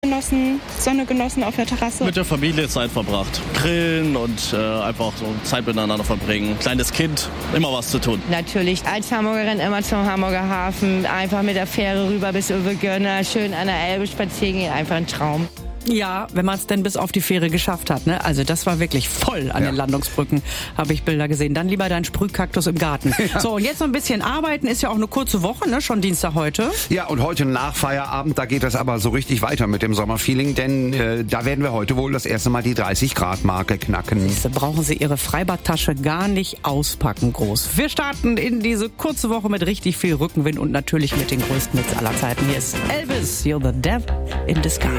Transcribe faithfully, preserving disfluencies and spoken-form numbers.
genossen, Sonne genossen auf der Terrasse. Mit der Familie Zeit verbracht. Grillen und äh, einfach so Zeit miteinander verbringen. Kleines Kind, immer was zu tun. Natürlich als Hamburgerin immer zum Hamburger Hafen. Einfach mit der Fähre rüber bis Uwe Görner, schön an der Elbe spazieren gehen. Einfach ein Traum. Ja, wenn man es denn bis auf die Fähre geschafft hat, ne? Also das war wirklich voll an ja. den Landungsbrücken, habe ich Bilder gesehen. Dann lieber dein Sprühkaktus im Garten. Ja. So, und jetzt noch ein bisschen arbeiten, ist ja auch eine kurze Woche, ne? Schon Dienstag heute. Ja, und heute nach Feierabend, da geht es aber so richtig weiter mit dem Sommerfeeling, denn äh, da werden wir heute wohl das erste Mal die dreißig Grad Marke knacken. Siehste, brauchen Sie Ihre Freibadtasche gar nicht auspacken groß. Wir starten in diese kurze Woche mit richtig viel Rückenwind und natürlich mit den größten Hits aller Zeiten. Hier ist Elvis, You're the Devil in Disguise.